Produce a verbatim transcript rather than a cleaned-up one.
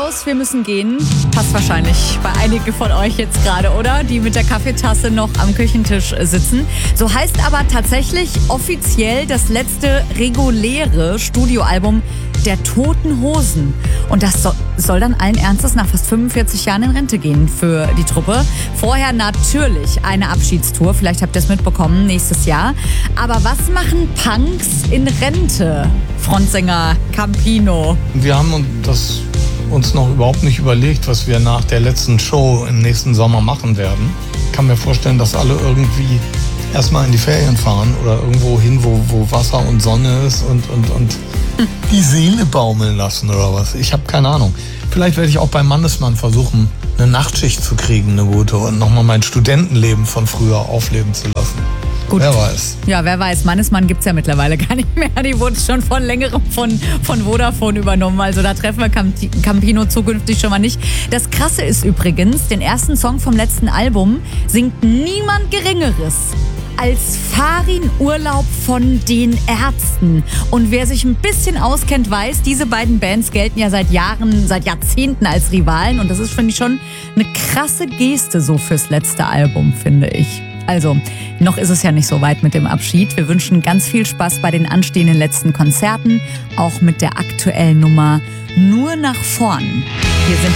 raus, wir müssen gehen. Passt wahrscheinlich bei einigen von euch jetzt gerade, oder? Die mit der Kaffeetasse noch am Küchentisch sitzen. So heißt aber tatsächlich offiziell das letzte reguläre Studioalbum der Toten Hosen. Und das so, soll dann allen Ernstes nach fast fünfundvierzig Jahren in Rente gehen für die Truppe. Vorher natürlich eine Abschiedstour, vielleicht habt ihr es mitbekommen, nächstes Jahr. Aber was machen Punks in Rente? Frontsänger Campino. Wir haben uns das uns noch überhaupt nicht überlegt, was wir nach der letzten Show im nächsten Sommer machen werden. Ich kann mir vorstellen, dass alle irgendwie erstmal in die Ferien fahren oder irgendwo hin, wo, wo Wasser und Sonne ist und, und, und die Seele baumeln lassen oder was. Ich habe keine Ahnung. Vielleicht werde ich auch beim Mannesmann versuchen, eine Nachtschicht zu kriegen, eine gute, und nochmal mein Studentenleben von früher aufleben zu lassen. Gut. Wer weiß. Ja, wer weiß. Mannesmann gibt's ja mittlerweile gar nicht mehr. Die wurde schon von längerem von, von Vodafone übernommen. Also da treffen wir Campino zukünftig schon mal nicht. Das Krasse ist übrigens, den ersten Song vom letzten Album singt niemand Geringeres als Farin Urlaub von den Ärzten. Und wer sich ein bisschen auskennt, weiß, diese beiden Bands gelten ja seit Jahren, seit Jahrzehnten als Rivalen. Und das ist, finde ich, schon eine krasse Geste so fürs letzte Album, finde ich. Also, noch ist es ja nicht so weit mit dem Abschied. Wir wünschen ganz viel Spaß bei den anstehenden letzten Konzerten, auch mit der aktuellen Nummer Nur nach vorn. Wir sind